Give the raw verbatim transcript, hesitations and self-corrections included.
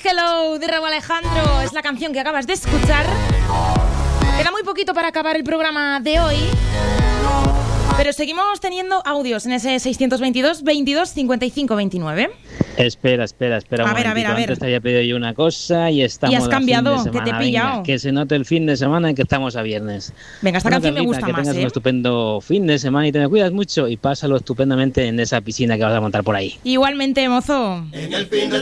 Hello de Rauw Alejandro es la canción que acabas de escuchar. Queda muy poquito para acabar el programa de hoy, pero seguimos teniendo audios en ese seiscientos veintidós, veintidós, cincuenta y cinco, veintinueve. Espera, espera, espera un A ver, a ver, a ver. Antes te había pedido yo una cosa y estamos Y has a cambiado, fin de que te he semana. pillado. Venga, que se note el fin de semana y que estamos a viernes. Venga, esta Bueno, canción me Carlita, gusta que más, tengas ¿eh? un estupendo fin de semana y te me cuidas mucho y pásalo estupendamente en esa piscina que vas a montar por ahí. Igualmente, mozo. En el fin de